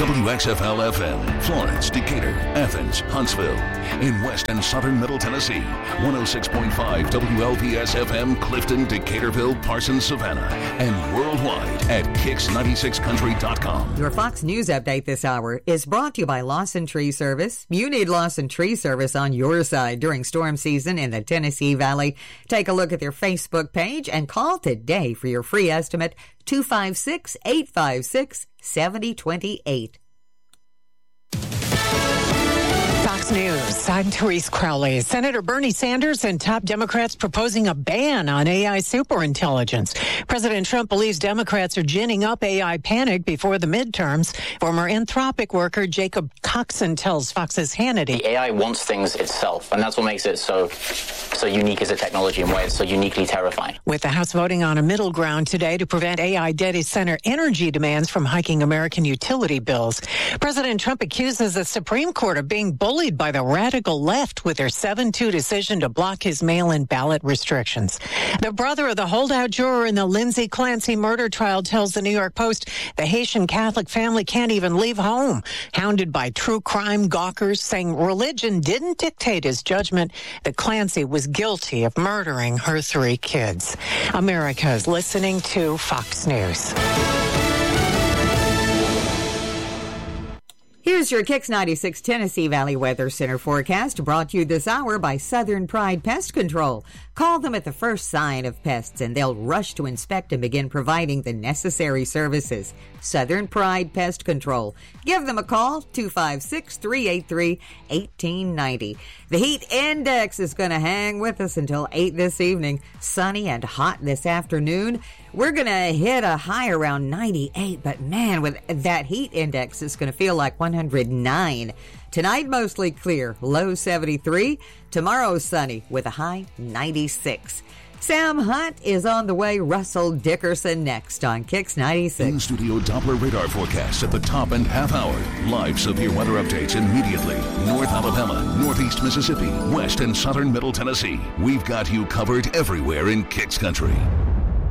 WXFL-FM, Florence, Decatur, Athens, Huntsville. In West and Southern Middle Tennessee, 106.5 WLPS-FM, Clifton, Decaturville, Parsons, Savannah. And worldwide at Kicks96country.com. Your Fox News update this hour is brought to you by Lawson Tree Service. You need Lawson Tree Service on your side during storm season in the Tennessee Valley. Take a look at their Facebook page and call today for your free estimate, 256-856-7028. Fox News, I'm Therese Crowley. Senator Bernie Sanders and top Democrats proposing a ban on AI superintelligence. President Trump believes Democrats are ginning up AI panic before the midterms. Former Anthropic worker Jacob Coxon tells Fox's Hannity. The AI wants things itself, and that's what makes it so unique as a technology and why it's so uniquely terrifying. With the House voting on a middle ground today to prevent AI data center energy demands from hiking American utility bills, President Trump accuses the Supreme Court of being bullied by the radical left with their 7-2 decision to block his mail-in ballot restrictions. The brother of the holdout juror in the Lindsay Clancy murder trial tells the New York Post the Haitian Catholic family can't even leave home, hounded by true crime gawkers saying religion didn't dictate his judgment that Clancy was guilty of murdering her 3 kids. America is listening to Fox News. Here's your Kicks 96 Tennessee Valley Weather Center forecast, brought to you this hour by Southern Pride Pest Control. Call them at the first sign of pests, and they'll rush to inspect and begin providing the necessary services. Southern Pride Pest Control. Give them a call, 256-383-1890. The heat index is going to hang with us until 8 this evening. Sunny and hot this afternoon. We're going to hit a high around 98, but man, with that heat index, it's going to feel like 109. Tonight, mostly clear, low 73. Tomorrow, sunny with a high 96. Sam Hunt is on the way. Russell Dickerson next on Kicks 96. In-studio Doppler radar forecasts at the top and half hour. Live severe weather updates immediately. North Alabama, Northeast Mississippi, West and Southern Middle Tennessee. We've got you covered everywhere in Kicks Country.